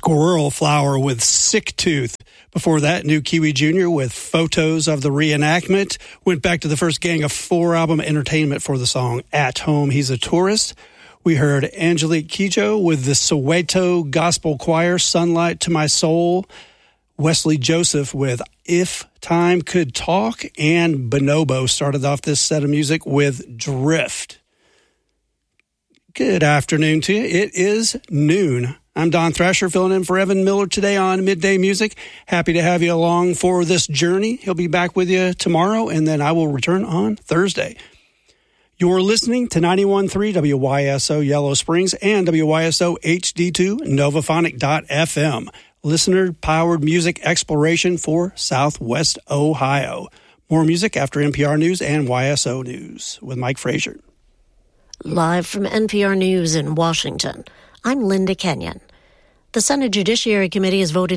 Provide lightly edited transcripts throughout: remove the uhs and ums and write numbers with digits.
Squirrel Flower with Sick Tooth. Before that, New Kiwi Jr. with Photos of the Reenactment. Went back to the first Gang of Four album Entertainment for the song At Home, He's a Tourist. We heard Angelique Kidjo with the Soweto Gospel Choir, Sunlight to My Soul. Wesley Joseph with If Time Could Talk. And Bonobo started off this set of music with Drift. Good afternoon to you. It is noon. I'm Don Thrasher filling in for Evan Miller today on Midday Music. Happy to have you along for this journey. He'll be back with you tomorrow, and then I will return on Thursday. You're listening to 91.3 WYSO Yellow Springs and WYSO HD2 Novaphonic.fm. Listener-powered music exploration for Southwest Ohio. More music after NPR News and YSO News with Mike Frazier. Live from NPR News in Washington, I'm Linda Kenyon. The Senate Judiciary Committee has voted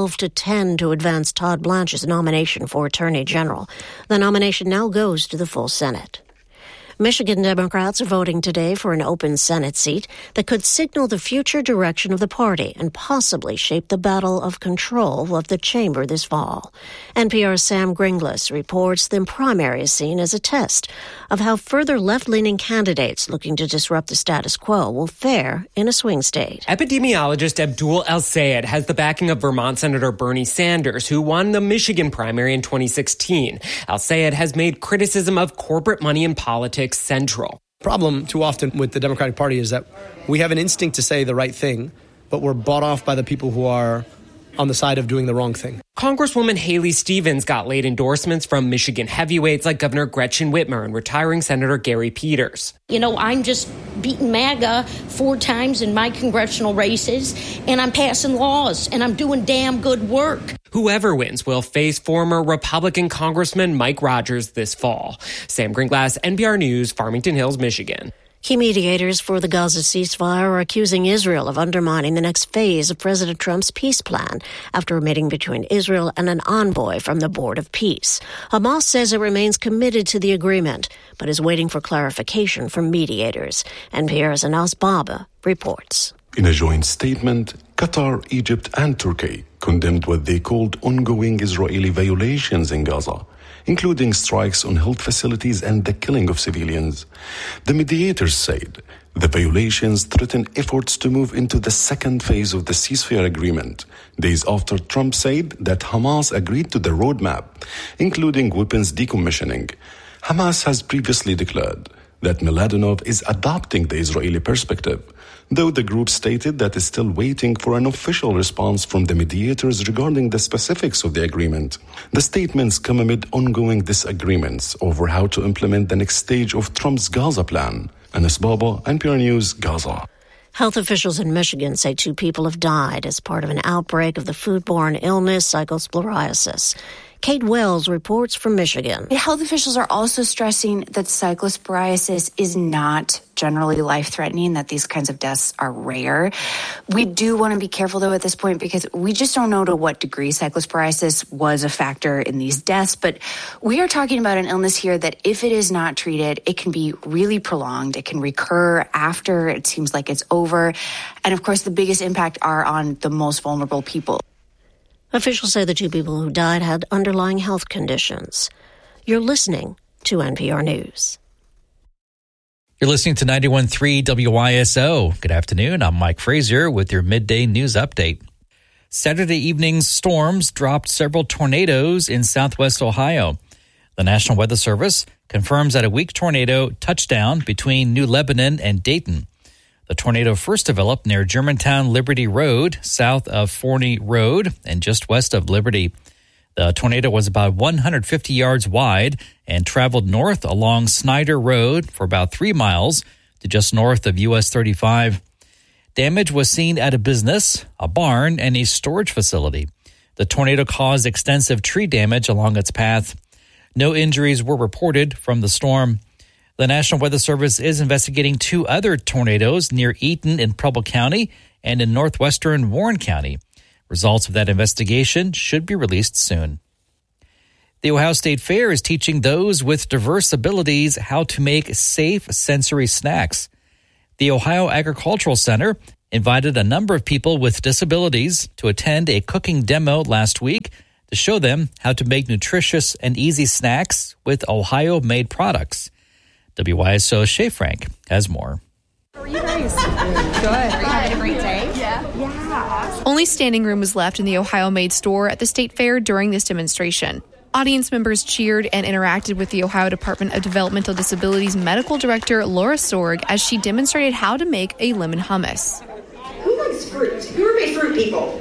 12-10 to advance Todd Blanche's nomination for Attorney General. The nomination now goes to the full Senate. Michigan Democrats are voting today for an open Senate seat that could signal the future direction of the party and possibly shape the battle of control of the chamber this fall. NPR's Sam Gringlas reports the primary is seen as a test of how further left-leaning candidates looking to disrupt the status quo will fare in a swing state. Epidemiologist Abdul El-Sayed has the backing of Vermont Senator Bernie Sanders, who won the Michigan primary in 2016. El-Sayed has made criticism of corporate money in politics central. Problem too often with the Democratic Party is that we have an instinct to say the right thing, but we're bought off by the people who are on the side of doing the wrong thing. Congresswoman Haley Stevens got late endorsements from Michigan heavyweights like Governor Gretchen Whitmer and retiring Senator Gary Peters. You know, I'm just beating MAGA 4 times in my congressional races, and I'm passing laws, and I'm doing damn good work. Whoever wins will face former Republican Congressman Mike Rogers this fall. Sam Gringlas, NPR News, Farmington Hills, Michigan. Key mediators for the Gaza ceasefire are accusing Israel of undermining the next phase of President Trump's peace plan after a meeting between Israel and an envoy from the Board of Peace. Hamas says it remains committed to the agreement, but is waiting for clarification from mediators. NPR's Anas Baba reports. In a joint statement, Qatar, Egypt, and Turkey condemned what they called ongoing Israeli violations in Gaza, including strikes on health facilities and the killing of civilians. The mediators said the violations threaten efforts to move into the second phase of the ceasefire agreement, days after Trump said that Hamas agreed to the roadmap, including weapons decommissioning. Hamas has previously declared that Mladenov is adopting the Israeli perspective, though the group stated that it's still waiting for an official response from the mediators regarding the specifics of the agreement. The statements come amid ongoing disagreements over how to implement the next stage of Trump's Gaza plan. Anas Baba, NPR News, Gaza. Health officials in Michigan say 2 people have died as part of an outbreak of the foodborne illness cyclosporiasis. Kate Wells reports from Michigan. Health officials are also stressing that cyclosporiasis is not generally life-threatening, that these kinds of deaths are rare. We do want to be careful, though, at this point, because we just don't know to what degree cyclosporiasis was a factor in these deaths. But we are talking about an illness here that, if it is not treated, it can be really prolonged. It can recur after it seems like it's over. And, of course, the biggest impact are on the most vulnerable people. Officials say the 2 people who died had underlying health conditions. You're listening to NPR News. You're listening to 91.3 WYSO. Good afternoon. I'm Mike Frazier with your midday news update. Saturday evening's storms dropped several tornadoes in southwest Ohio. The National Weather Service confirms that a weak tornado touched down between New Lebanon and Dayton. The tornado first developed near Germantown Liberty Road, south of Forney Road, and just west of Liberty. The tornado was about 150 yards wide and traveled north along Snyder Road for about 3 miles to just north of US 35. Damage was seen at a business, a barn, and a storage facility. The tornado caused extensive tree damage along its path. No injuries were reported from the storm. The National Weather Service is investigating 2 other tornadoes near Eaton in Preble County and in northwestern Warren County. Results of that investigation should be released soon. The Ohio State Fair is teaching those with diverse abilities how to make safe sensory snacks. The Ohio Agricultural Center invited a number of people with disabilities to attend a cooking demo last week to show them how to make nutritious and easy snacks with Ohio-made products. WYSO's Shay Frank has more. How are you guys? Good. Are you having a great day? Yeah. Only standing room was left in the Ohio-made store at the State Fair during this demonstration. Audience members cheered and interacted with the Ohio Department of Developmental Disabilities Medical Director Laura Sorg as she demonstrated how to make a lemon hummus. Who likes fruit? Who are my fruit people?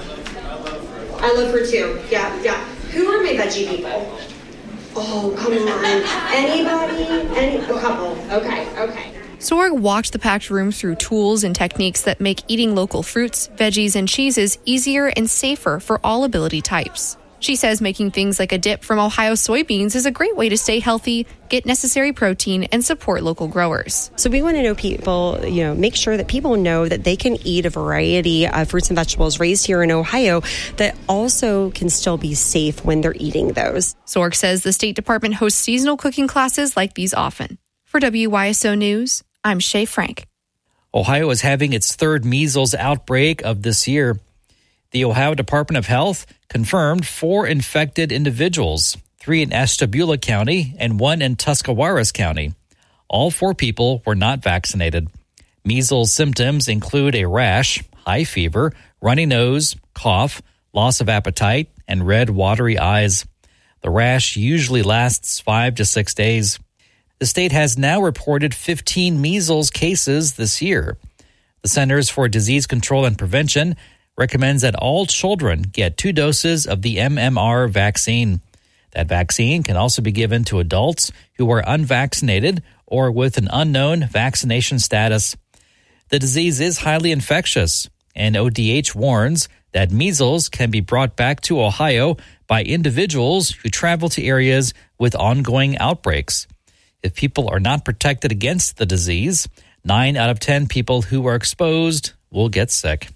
I love fruit too. Yeah. Who are my veggie people? Oh, come on. Anybody? A couple. Okay. Sorg walked the packed room through tools and techniques that make eating local fruits, veggies, and cheeses easier and safer for all ability types. She says making things like a dip from Ohio soybeans is a great way to stay healthy, get necessary protein, and support local growers. So we want to know people, make sure that people know that they can eat a variety of fruits and vegetables raised here in Ohio that also can still be safe when they're eating those. Sorg says the State Department hosts seasonal cooking classes like these often. For WYSO News, I'm Shay Frank. Ohio is having its third measles outbreak of this year. The Ohio Department of Health confirmed 4 infected individuals, 3 in Ashtabula County and 1 in Tuscarawas County. All 4 people were not vaccinated. Measles symptoms include a rash, high fever, runny nose, cough, loss of appetite, and red, watery eyes. The rash usually lasts 5 to 6 days. The state has now reported 15 measles cases this year. The Centers for Disease Control and Prevention recommends that all children get 2 doses of the MMR vaccine. That vaccine can also be given to adults who are unvaccinated or with an unknown vaccination status. The disease is highly infectious, and ODH warns that measles can be brought back to Ohio by individuals who travel to areas with ongoing outbreaks. If people are not protected against the disease, 9 out of 10 people who are exposed will get sick.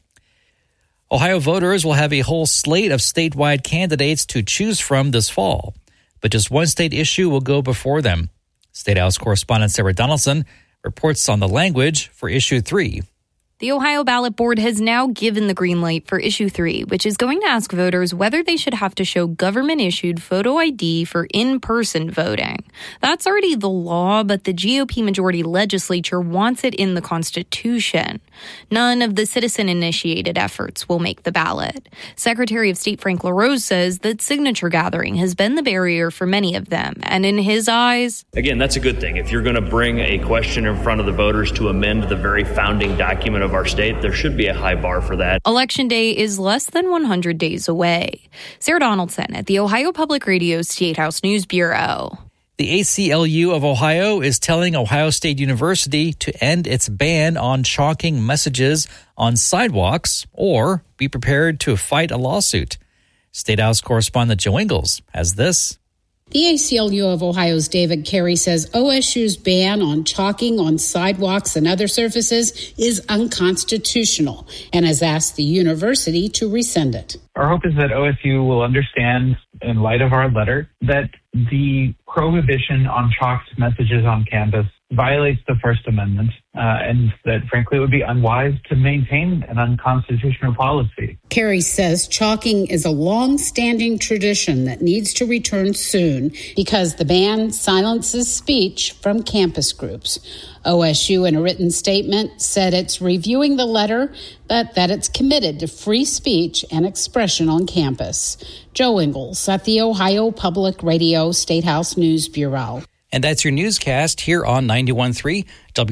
Ohio voters will have a whole slate of statewide candidates to choose from this fall, but just one state issue will go before them. State House correspondent Sarah Donaldson reports on the language for Issue 3. The Ohio Ballot Board has now given the green light for Issue 3, which is going to ask voters whether they should have to show government-issued photo ID for in-person voting. That's already the law, but the GOP majority legislature wants it in the Constitution. None of the citizen-initiated efforts will make the ballot. Secretary of State Frank LaRose says that signature gathering has been the barrier for many of them, and in his eyes... Again, that's a good thing. If you're going to bring a question in front of the voters to amend the very founding document of our state, there should be a high bar for that. Election Day is less than 100 days away. Sarah Donaldson at the Ohio Public Radio State House News Bureau. The ACLU of Ohio is telling Ohio State University to end its ban on chalking messages on sidewalks or be prepared to fight a lawsuit. State House correspondent Joe Ingles has this. The ACLU of Ohio's David Carey says OSU's ban on chalking on sidewalks and other surfaces is unconstitutional and has asked the university to rescind it. Our hope is that OSU will understand, in light of our letter, that the prohibition on chalked messages on campus violates the First Amendment, and that, frankly, it would be unwise to maintain an unconstitutional policy. Carey says chalking is a long-standing tradition that needs to return soon because the ban silences speech from campus groups. OSU, in a written statement, said it's reviewing the letter, but that it's committed to free speech and expression on campus. Joe Ingles at the Ohio Public Radio State House News Bureau. And that's your newscast here on 91.3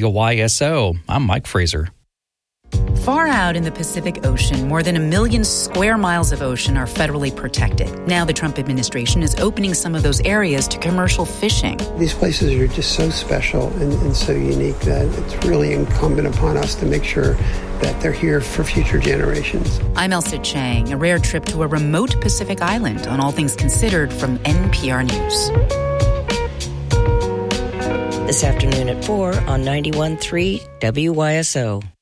WYSO. I'm Mike Fraser. Far out in the Pacific Ocean, more than 1 million square miles of ocean are federally protected. Now the Trump administration is opening some of those areas to commercial fishing. These places are just so special and so unique that it's really incumbent upon us to make sure that they're here for future generations. I'm Elsa Chang, a rare trip to a remote Pacific island on All Things Considered from NPR News. This afternoon at 4 on 91.3 WYSO.